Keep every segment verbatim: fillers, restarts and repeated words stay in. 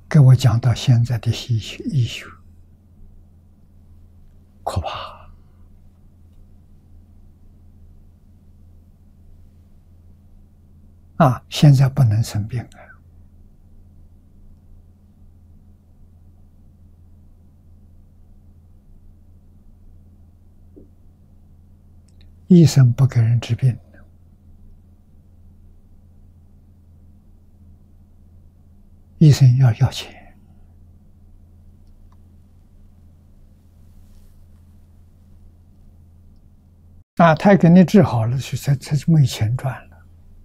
给我讲到现在的医学，医学可怕啊！现在不能生病了。医生不给人治病，医生要要钱啊！他给你治好了，才才没钱赚了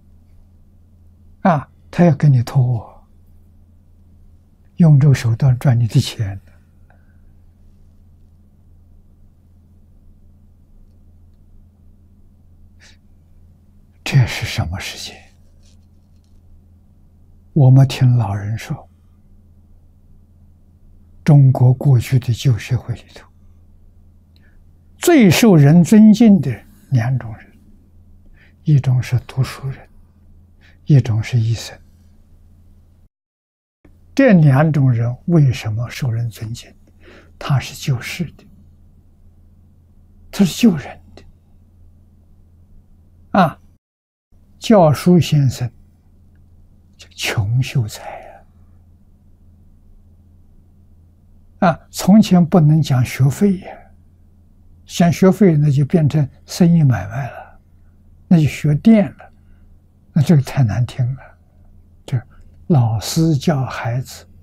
啊！他要给你偷，用这个手段赚你的钱。这是什么世界？我们听老人说，中国过去的旧社会里头，最受人尊敬的两种人，一种是读书人，一种是医生。这两种人为什么受人尊敬？他是救世的，他是救人的啊！教书先生叫穷秀才啊！啊，从前不能讲学费呀，讲学费那就变成生意买卖了，那就学店了，那这个太难听了。这老师教孩子